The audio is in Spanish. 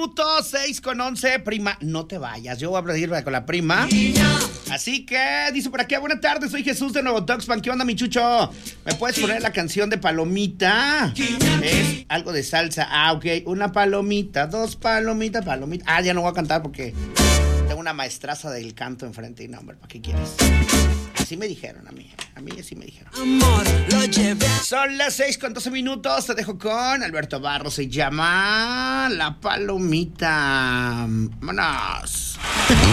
minutos, 6:11. Prima, no te vayas. Yo voy a pedir con la prima. Así que, dice por aquí, buenas tardes, soy Jesús de Nuevo Tuxpan. ¿Qué onda, mi chucho? ¿Me puedes poner la canción de Palomita? Es algo de salsa. Ah, ok. Una palomita, dos palomitas, palomita. Ah, ya no voy a cantar porque tengo una maestraza del canto enfrente. Y no, hombre, ¿para qué quieres? Así me dijeron a mí así me dijeron. Amor, lo llevé. Son las 6:12 minutos. Te dejo con Alberto Barros. Se llama La Palomita. Vámonos.